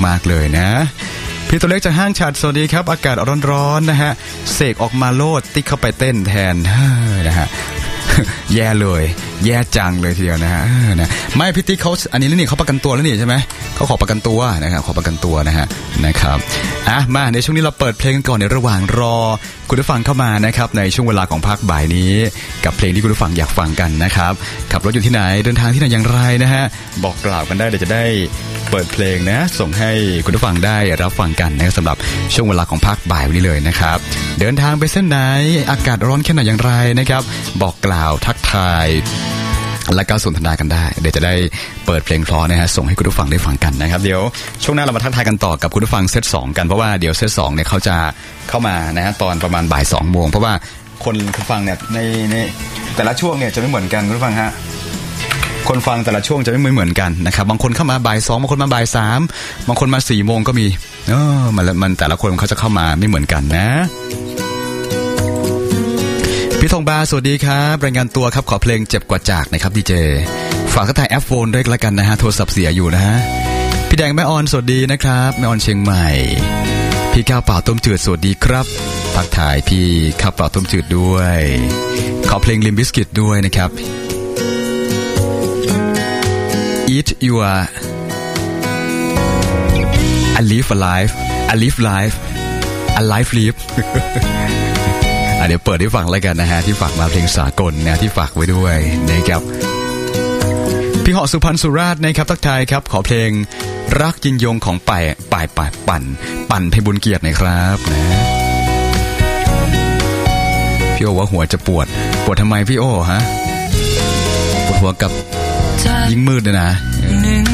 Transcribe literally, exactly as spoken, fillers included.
มากๆเลยนะพี่ตัวเล็กจากห้างฉัตรสวัสดีครับอากาศร้อนๆนะฮะเสกออกมาโลดติ๊กเข้าไปเต้นแทนนะฮะแย่เลยแย่จังเลยทีเดียวนะฮะนะไม่พี่ติ๊กเขาอันนี้นี่เขาประกันตัวแล้วนี่ใช่ไหมเขาขอประกันตัวนะครับขอประกันตัวนะฮะนะครับอ่ะมาในช่วงนี้เราเปิดเพลงก่อนในระหว่างรอคุณผู้ฟังเข้ามานะครับในช่วงเวลาของภาคบ่ายนี้กับเพลงที่คุณผู้ฟังอยากฟังกันนะครับขับรถอยู่ที่ไหนเดินทางที่ไหนอย่างไรนะฮะบอกกล่าวกันได้เดี๋ยวจะได้เปิดเพลงนะส่งให้คุณผู้ฟังได้รับฟังกันนะครับสำหรับช่วงเวลาของภาคบ่ายวันนี้เลยนะครับเดินทางไปเส้นไหนอากาศร้อนแค่ไหนอย่างไรนะครับบอกกล่าวทักทายและก็สนทนากันได้เดี๋ยวจะได้เปิดเพลงเพราะนะฮะส่งให้คุณผู้ฟังได้ฟังกันนะครับเดี๋ยวช่วงหน้าเรามาทักทายกันต่อกับคุณผู้ฟังเซตสองกันเพราะว่าเดี๋ยวเซตสองเนี่ยเขาจะเข้ามานะฮะตอนประมาณบ่ายสองโมงเพราะว่าคนคุณฟังเนี่ยในในแต่ละช่วงเนี่ยจะไม่เหมือนกันคุณผู้ฟังฮะคนฟังแต่ละช่วงจะไม่เหมือนกันนะครับบางคนเข้ามาบ่ายสองบางคนมาบ่ายสามบางคนมาสี่โมงก็มีเออมันมันแต่ละคนเขาจะเข้ามาไม่เหมือนกันนะพี่ทองบาสวัสดีครับรายงานตัวครับขอเพลงเจ็บกว่าจากนะครับดีเจฝากทักทายแอปโฟนด้วยละกันนะฮะโทรศัพท์เสียอยู่นะฮะพี่แดงแม่ออนสวัสดีนะครับแม่ออนเชียงใหม่พี่ข้าวเปล่าต้มจืดสวัสดีครับทักทายพี่ข้าวเปล่าต้มจืดด้วยขอเพลงลิมบิสกิตด้วยนะครับ Eat your I live a life I live life I life liveเดี๋ยวเปิดให้ฟังแล้วกันนะฮะที่ฝากมาเพลงสากลนะที่ฝากไว้ด้วยนะครับพี่เหาะสุพรรณสุราษฎร์นะครับทักทายครับขอเพลงรักยินยงของป่ายป่ายป่ายปั่นปั่นไพบุญเกียรติหน่อยครับนะพี่โอว่าหัวจะปวดปวดทำไมพี่โอฮะปวดหัวกับยิ่งมืดเลยนะ